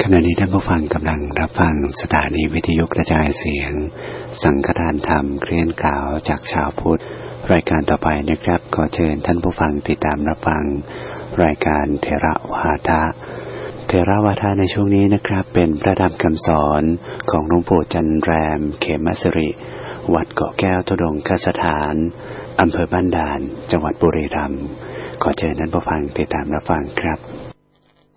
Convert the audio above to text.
ณะนี้ท่านผู้ฟังกำลังรับฟังสถานีวิทยุกระจายเสียงสังฆทานธรรมเคลื่อนข่าวจากชาวพุทธรายการต่อไปนะครับขอเชิญท่านผู้ฟังติดตามรับฟังรายการเถระวาทะในช่วงนี้นะครับเป็นพระธรรมคำสอนของหลวงปู่จันแรมเขมสิริวัดเกาะแก้วธุดงคสถานอำเภอบ้านด่านจังหวัดบุรีรัมย์ขอเชิญท่านผู้ฟังติดตามรับฟังครับ